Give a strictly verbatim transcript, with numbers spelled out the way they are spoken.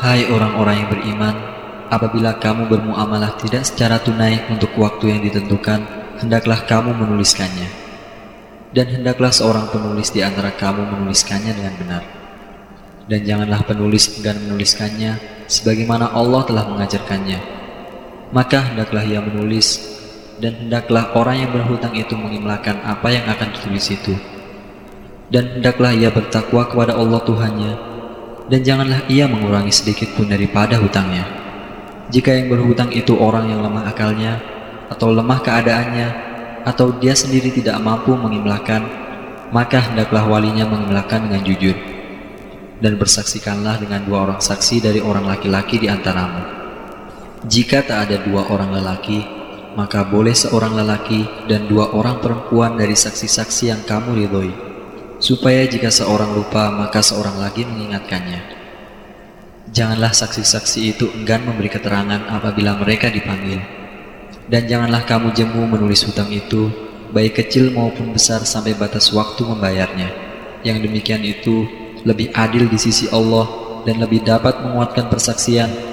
Hai orang-orang yang beriman, apabila kamu bermuamalah tidak secara tunai untuk waktu yang ditentukan, hendaklah kamu menuliskannya. Dan hendaklah seorang penulis di antara kamu menuliskannya dengan benar. Dan janganlah penulis enggan menuliskannya, sebagaimana Allah telah mengajarkannya. Maka hendaklah ia menulis, dan hendaklah orang yang berhutang itu mengimlakan apa yang akan ditulis itu. Dan hendaklah ia bertakwa kepada Allah Tuhannya, dan janganlah ia mengurangi sedikit pun daripada hutangnya. Jika yang berhutang itu orang yang lemah akalnya, atau lemah keadaannya, atau dia sendiri tidak mampu mengimlakan, maka hendaklah walinya mengimlakan dengan jujur. Dan bersaksikanlah dengan dua orang saksi dari orang laki-laki di antaramu. Jika tak ada dua orang lelaki, maka boleh seorang lelaki dan dua orang perempuan dari saksi-saksi yang kamu ridhoi, supaya jika seorang lupa maka seorang lagi mengingatkannya. Janganlah saksi-saksi itu enggan memberi keterangan apabila mereka dipanggil. Dan janganlah kamu jemu menulis hutang itu, baik kecil maupun besar sampai batas waktu membayarnya. Yang demikian itu lebih adil di sisi Allah dan lebih dapat menguatkan persaksian